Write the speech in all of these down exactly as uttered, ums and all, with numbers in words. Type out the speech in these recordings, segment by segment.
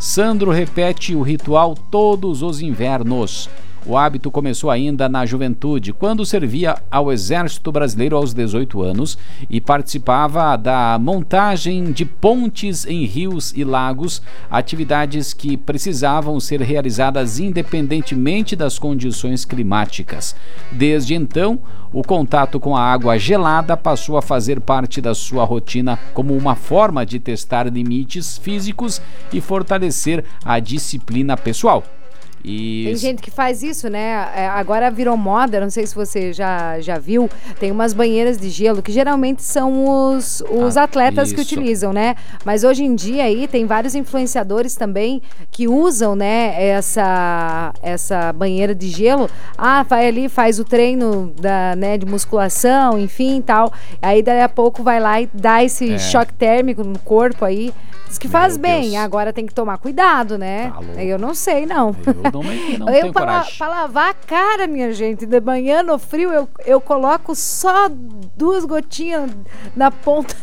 Sandro repete o ritual todos os invernos. O hábito começou ainda na juventude, quando servia ao Exército Brasileiro aos dezoito anos e participava da montagem de pontes em rios e lagos, atividades que precisavam ser realizadas independentemente das condições climáticas. Desde então, o contato com a água gelada passou a fazer parte da sua rotina como uma forma de testar limites físicos e fortalecer a disciplina pessoal. E... Tem gente que faz isso, né? Agora virou moda, não sei se você já, já viu, tem umas banheiras de gelo que geralmente são os, os ah, atletas isso. que utilizam, né? Mas hoje em dia aí tem vários influenciadores também que usam, né, essa, essa banheira de gelo. Ah, vai ali, faz o treino da, né, de musculação, enfim, tal. Aí daí a pouco vai lá e dá esse é. choque térmico no corpo aí. Diz que faz Meu bem, Deus. Agora tem que tomar cuidado, né? Tá eu não sei, não. Eu não, não eu tenho pra, coragem. Pra lavar a cara, minha gente, de manhã no frio, eu, eu coloco só duas gotinhas na ponta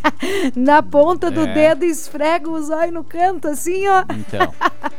na ponta do é. dedo e esfrego os olhos no canto, assim, ó. Então...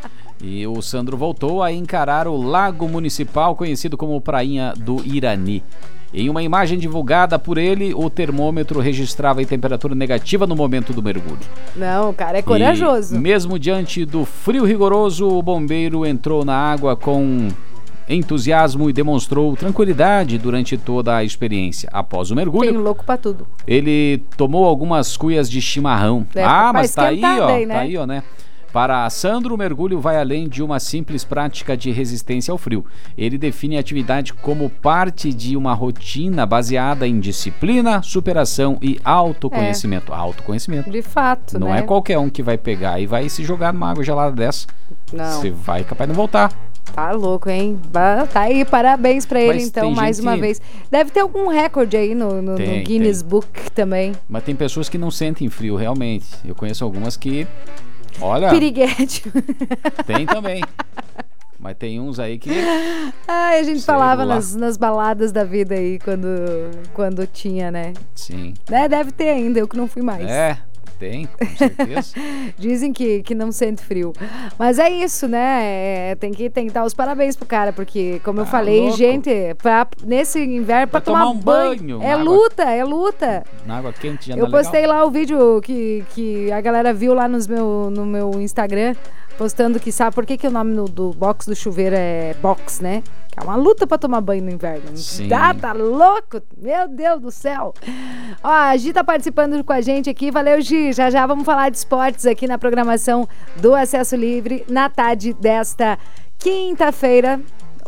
E o Sandro voltou a encarar o lago municipal conhecido como Prainha do Irani. Em uma imagem divulgada por ele, o termômetro registrava a temperatura negativa no momento do mergulho. Não, o cara é corajoso. E, mesmo diante do frio rigoroso, o bombeiro entrou na água com entusiasmo e demonstrou tranquilidade durante toda a experiência. Após o mergulho... Tem louco pra tudo. Ele tomou algumas cuias de chimarrão. É, ah, mas tá aí, ó. Aí, né? Tá aí, ó, né? Para Sandro, o mergulho vai além de uma simples prática de resistência ao frio. Ele define a atividade como parte de uma rotina baseada em disciplina, superação e autoconhecimento. É. Autoconhecimento. De fato, Não né? é qualquer um que vai pegar e vai se jogar numa água gelada dessa. Não. Você vai capaz de não voltar. Tá louco, hein? Tá aí, parabéns pra ele, Mas então, mais gente... uma vez. Deve ter algum recorde aí no, no, tem, no Guinness tem. Book também. Mas tem pessoas que não sentem frio, realmente. Eu conheço algumas que... Olha, piriguete. Tem também. Mas tem uns aí que... Ai, a gente falava nas, nas baladas da vida aí, quando, quando tinha, né? Sim. É, deve ter ainda, eu que não fui mais. É, tem, com certeza. Dizem que, que não sente frio. Mas é isso, né? É, tem, que, tem que dar os parabéns pro cara, porque, como ah, eu falei, louco. gente, pra, nesse inverno, pra, pra tomar, tomar um banho, banho é luta, água, é luta. Na água quente já Eu não é postei legal. lá o vídeo que, que a galera viu lá nos meu, no meu Instagram, postando que sabe por que, que o nome no, do box do chuveiro é box, né? Que é uma luta pra tomar banho no inverno. Sim. Tá, tá louco? Meu Deus do céu. Ó, a Gi tá participando com a gente aqui. Valeu, Gi. Já já vamos falar de esportes aqui na programação do Acesso Livre na tarde desta quinta-feira.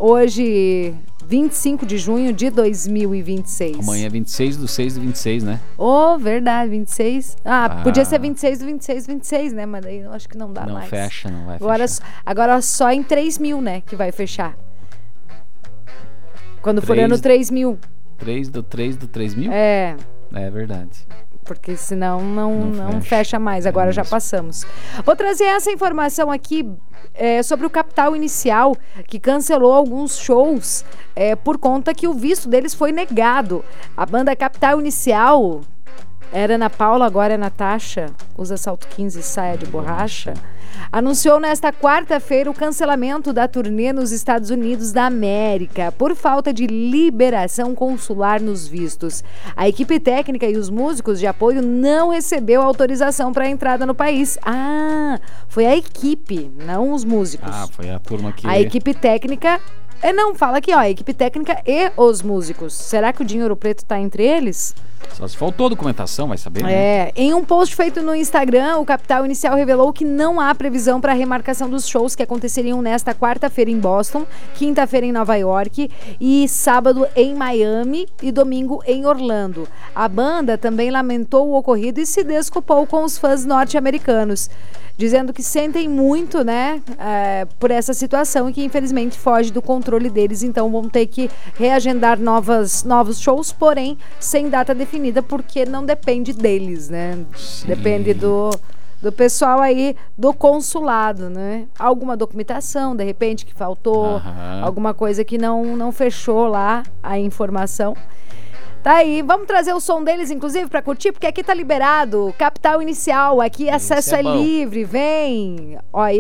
Hoje, vinte e cinco de junho de dois mil e vinte e seis. Amanhã é vinte e seis do seis do vinte e seis, né? Ô, oh, verdade, vinte e seis. Ah, ah, podia ser vinte e seis do vinte e seis, vinte e seis, né? Mas daí eu acho que não dá não mais. Não fecha, não vai agora, fechar. Agora só em três mil, né, que vai fechar. Quando for três, ano três mil. três do três do três mil? É. É verdade. Porque senão não, não, não fecha. fecha mais. Agora é já passamos. Vou trazer essa informação aqui é, sobre o Capital Inicial, que cancelou alguns shows é, por conta que o visto deles foi negado. A banda Capital Inicial era Ana Paula, agora é Natasha, usa salto quinze e saia de borracha, anunciou nesta quarta-feira o cancelamento da turnê nos Estados Unidos da América por falta de liberação consular nos vistos. A equipe técnica e os músicos de apoio não recebeu autorização para a entrada no país. Ah, foi a equipe, não os músicos. Ah, foi a turma que... A equipe técnica... É, não, fala aqui, ó, a equipe técnica e os músicos. Será que o Dinheiro Preto tá entre eles? Só se faltou documentação, vai saber, né? É, em um post feito no Instagram, o Capital Inicial revelou que não há previsão para a remarcação dos shows que aconteceriam nesta quarta-feira em Boston, quinta-feira em Nova York e sábado em Miami e domingo em Orlando. A banda também lamentou o ocorrido e se desculpou com os fãs norte-americanos, dizendo que sentem muito, né, é, por essa situação e que infelizmente foge do controle deles, então vão ter que reagendar novas, novos shows, porém sem data definida, porque não depende deles, né? Sim. Depende do, do pessoal aí do consulado, né? Alguma documentação, de repente, que faltou, Aham. alguma coisa que não, não fechou lá a informação. Tá aí, vamos trazer o som deles, inclusive, pra curtir, porque aqui tá liberado. Capital Inicial, aqui acesso é é bom. livre, vem. Ó,